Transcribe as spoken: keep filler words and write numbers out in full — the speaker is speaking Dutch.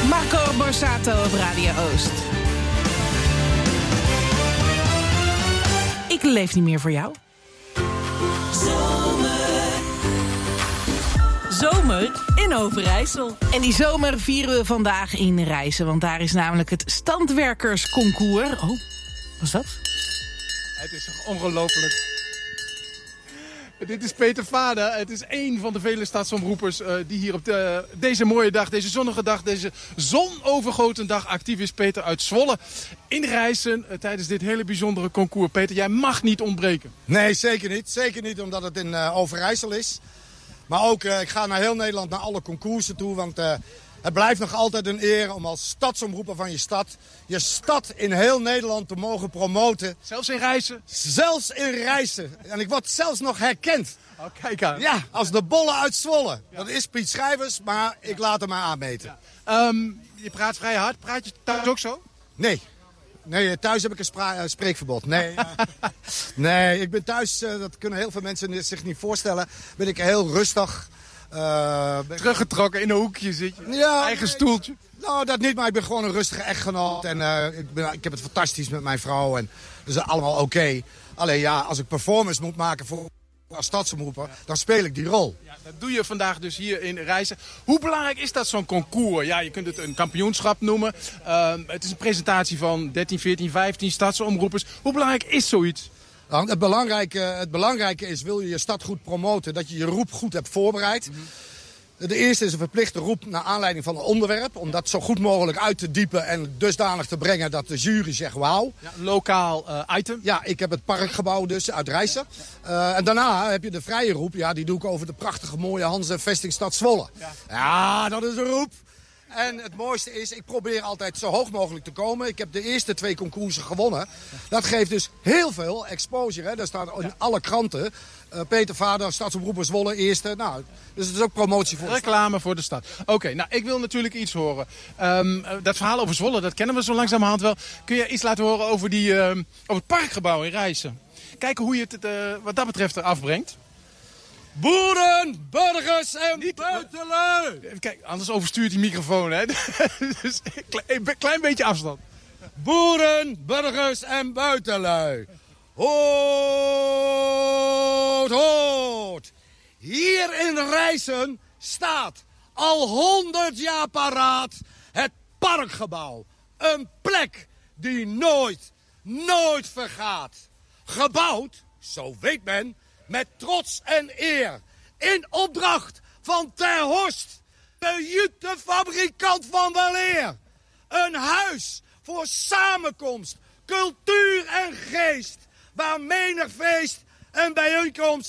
Marco Borsato op Radio Oost. Ik leef niet meer voor jou. Zomer. Zomer in Overijssel. En die zomer vieren we vandaag in Rijssen. Want daar is namelijk het standwerkersconcours. Oh, wat is dat? Het is toch ongelooflijk. Dit is Peter Vader. Het is één van de vele stadsomroepers uh, die hier op de, deze mooie dag, deze zonnige dag, deze zonovergoten dag actief is. Peter uit Zwolle in Rijssen uh, tijdens dit hele bijzondere concours. Peter, jij mag niet ontbreken. Nee, zeker niet. Zeker niet omdat het in uh, Overijssel is. Maar ook, uh, ik ga naar heel Nederland, naar alle concoursen toe. Want uh, het blijft nog altijd een eer om als stadsomroeper van je stad... je stad in heel Nederland te mogen promoten. Zelfs in Rijssen? Zelfs in Rijssen. En ik word zelfs nog herkend. Oh, kijk aan. Ja, als de bolle uit Zwolle. Ja. Dat is Piet Schrijvers, maar ik laat hem maar aanmeten. Ja. Um, je praat vrij hard. Praat je thuis ook zo? Nee. Nee, thuis heb ik een spra- uh, spreekverbod. Nee, uh, nee, ik ben thuis, uh, dat kunnen heel veel mensen zich niet voorstellen, ben ik heel rustig. Uh, ben Teruggetrokken in een hoekje zit je. Ja, eigen stoeltje. Nou, dat niet, maar ik ben gewoon een rustige echtgenoot. En uh, ik, ben, ik heb het fantastisch met mijn vrouw. En dus allemaal oké. Okay. Alleen ja, als ik performance moet maken voor als stadsomroeper, ja. dan speel ik die rol. Ja, dat doe je vandaag dus hier in Rijssen. Hoe belangrijk is dat, zo'n concours? Ja, je kunt het een kampioenschap noemen. Uh, het is een presentatie van dertien, veertien, vijftien stadsomroepers. Hoe belangrijk is zoiets? Nou, het, belangrijke, het belangrijke is, wil je je stad goed promoten, dat je je roep goed hebt voorbereid. Mm-hmm. De eerste is een verplichte roep naar aanleiding van een onderwerp. Om dat zo goed mogelijk uit te diepen en dusdanig te brengen dat de jury zegt wauw. Ja, een lokaal uh, item. Ja, ik heb het parkgebouw dus uit Rijssen. Uh, en daarna heb je de vrije roep. Ja, die doe ik over de prachtige mooie Hanse vestingstad Zwolle. Ja. ja, dat is een roep. En het mooiste is, ik probeer altijd zo hoog mogelijk te komen. Ik heb de eerste twee concoursen gewonnen. Dat geeft dus heel veel exposure. Hè. Daar staat in alle kranten. Uh, Peter Vader, stadsomroeper Zwolle, eerste. Nou, dus het is ook promotie voor reclame de voor de stad. Oké, okay, nou, ik wil natuurlijk iets horen. Um, dat verhaal over Zwolle, dat kennen we zo langzamerhand wel. Kun je iets laten horen over, die, uh, over het parkgebouw in Rijssen? Kijken hoe je het uh, wat dat betreft eraf brengt. Boeren, burgers en Niet, buitenlui. Kijk, anders overstuurt die microfoon, hè. Dus een klein beetje afstand. Boeren, burgers en buitenlui. Hoort, hoort. Hier in Rijssen staat al honderd jaar paraat het parkgebouw. Een plek die nooit, nooit vergaat. Gebouwd, zo weet men, met trots en eer. In opdracht van Ter Horst, de jutefabrikant van weleer. Een huis voor samenkomst, cultuur en geest. Waar menig feest en bijeenkomst